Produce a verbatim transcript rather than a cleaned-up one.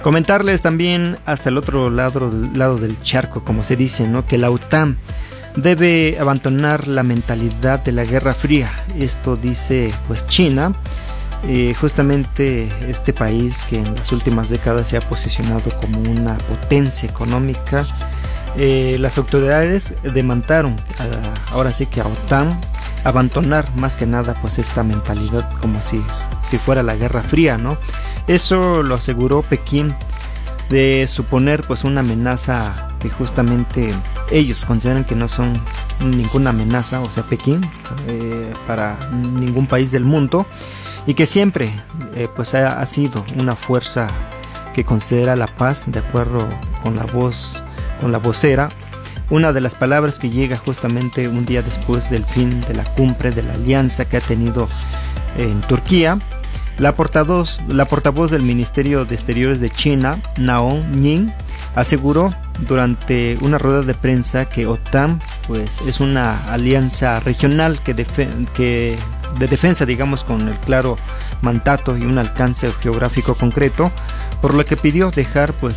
Comentarles también hasta el otro lado, lado del charco, como se dice, ¿no? Que la OTAN debe abandonar la mentalidad de la Guerra Fría. Esto dice pues China, eh, justamente este país que en las últimas décadas se ha posicionado como una potencia económica. Eh, las autoridades demandaron a, ahora sí que a OTAN abandonar más que nada pues esta mentalidad como si, si fuera la Guerra Fría, ¿no? Eso lo aseguró Pekín, de suponer pues una amenaza que justamente ellos consideran que no son ninguna amenaza, o sea Pekín, eh, para ningún país del mundo, y que siempre eh, pues ha, ha sido una fuerza que considera la paz, de acuerdo con la voz, con la vocera. Una de las palabras que llega justamente un día después del fin de la cumbre de la alianza que ha tenido en Turquía. La portavoz, la portavoz del Ministerio de Exteriores de China, Mao Ning, aseguró durante una rueda de prensa que OTAN pues, es una alianza regional que, defe- que de defensa, digamos, con el claro mandato y un alcance geográfico concreto, por lo que pidió dejar pues